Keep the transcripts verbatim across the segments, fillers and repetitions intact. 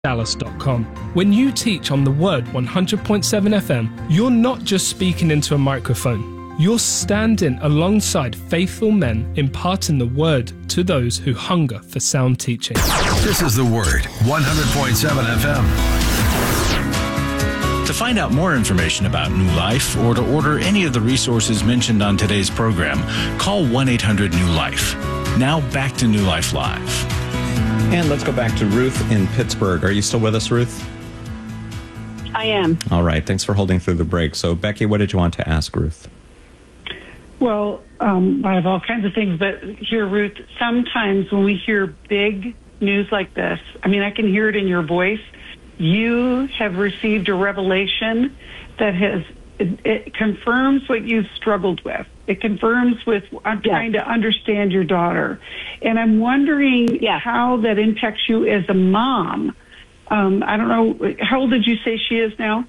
dallas dot com. When you teach on the Word one hundred point seven F M, you're not just speaking into a microphone. You're standing alongside faithful men imparting the Word to those who hunger for sound teaching. This is the Word one hundred point seven F M. To find out more information about New Life or to order any of the resources mentioned on today's program, call one eight hundred new life. Now back to New Life Live. And let's go back to Ruth in Pittsburgh. Are you still with us, Ruth? I am. All right. Thanks for holding through the break. So, Becky, what did you want to ask Ruth? Well, um, I have all kinds of things, but here, Ruth, sometimes when we hear big news like this, I mean, I can hear it in your voice. You have received a revelation that has, it, it confirms what you've struggled with. It confirms with, I'm yes. trying to understand your daughter. And I'm wondering yes. how that impacts you as a mom. Um, I don't know, how old did you say she is now?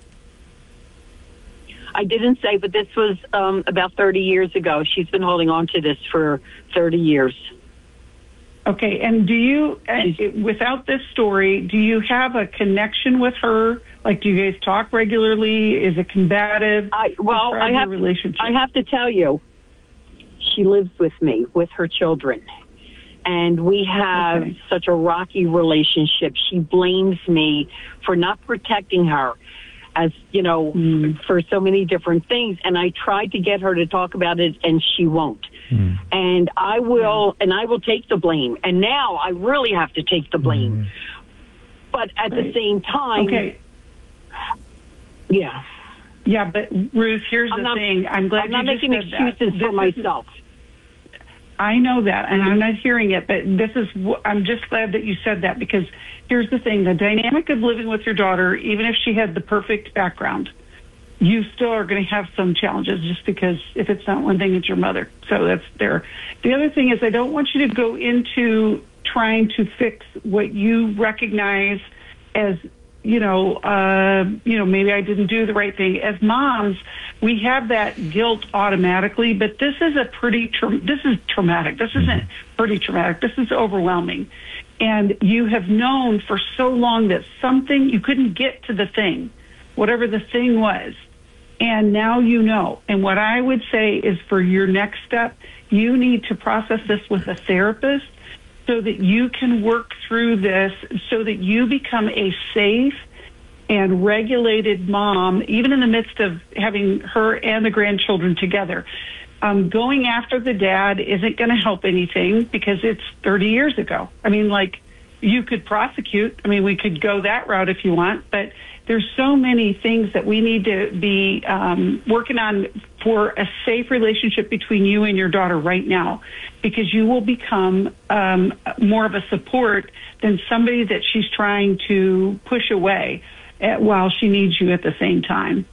I didn't say, but this was um, about thirty years ago. She's been holding on to this for thirty years. Okay, and do you, uh, without this story, do you have a connection with her? Like, do you guys talk regularly? Is it combative? I, well, I have, relationship? I have to tell you, she lives with me, with her children. And we have okay. such a rocky relationship. She blames me for not protecting her, as, you know, mm. for so many different things. And I tried to get her to talk about it, and she won't. Mm. And I will, and I will take the blame. And now I really have to take the blame. Mm. But at right. the same time, okay. yeah. Yeah, but Ruth, here's I'm the not, thing. I'm glad I'm you not just making said excuses that. for myself. I know that, and I'm not hearing it, but this is, I'm just glad that you said that, because here's the thing, the dynamic of living with your daughter, even if she had the perfect background, you still are going to have some challenges, just because if it's not one thing, it's your mother. So that's there. The other thing is, I don't want you to go into trying to fix what you recognize as, you know, uh, you know, maybe I didn't do the right thing. As moms, we have that guilt automatically, but this is a pretty, tra- this is traumatic. This isn't pretty traumatic. This is overwhelming. And you have known for so long that something, you couldn't get to the thing, whatever the thing was. And now you know. And what I would say is, for your next step, you need to process this with a therapist, so that you can work through this, so that you become a safe and regulated mom, even in the midst of having her and the grandchildren together. Um, going after the dad isn't going to help anything, because it's thirty years ago. I mean, like, you could prosecute. I mean, we could go that route if you want, but there's so many things that we need to be um, working on for a safe relationship between you and your daughter right now, because you will become um, more of a support than somebody that she's trying to push away at, while she needs you at the same time.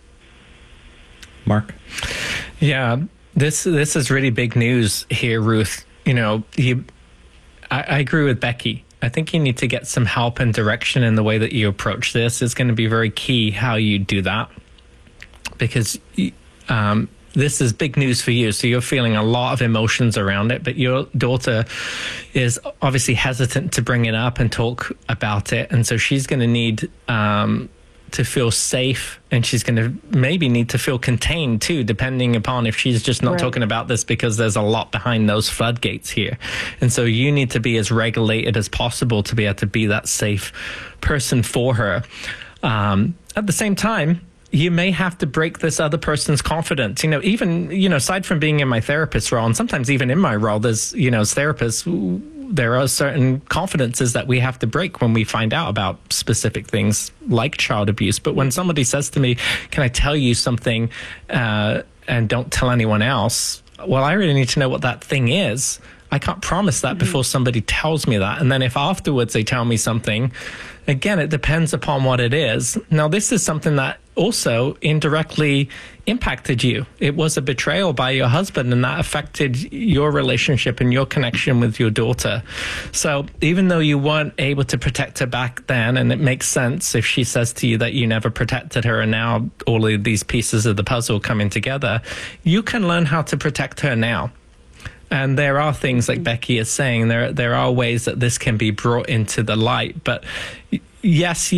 Mark? Yeah, this this is really big news here, Ruth. You know, you, I, I agree with Becky. I think you need to get some help and direction in the way that you approach this. It's going to be very key how you do that, because um, this is big news for you. So you're feeling a lot of emotions around it, but your daughter is obviously hesitant to bring it up and talk about it. And so she's going to need um, to feel safe, and she's going to maybe need to feel contained too, depending upon if she's just not right. talking about this, because there's a lot behind those floodgates here. And so you need to be as regulated as possible to be able to be that safe person for her. Um, at the same time, you may have to break this other person's confidence. You know, even, you know, aside from being in my therapist role, and sometimes even in my role, there's, you know, as therapists, there are certain confidences that we have to break when we find out about specific things like child abuse. But when somebody says to me, can I tell you something uh, and don't tell anyone else? Well, I really need to know what that thing is. I can't promise that mm-hmm. before somebody tells me that. And then if afterwards they tell me something, again, it depends upon what it is. Now, this is something that also indirectly impacted you. It was a betrayal by your husband, and that affected your relationship and your connection with your daughter. So even though you weren't able to protect her back then, and it makes sense if she says to you that you never protected her, and now all of these pieces of the puzzle coming together, you can learn how to protect her now. And there are things, like Becky is saying, there there are ways that this can be brought into the light. But yes,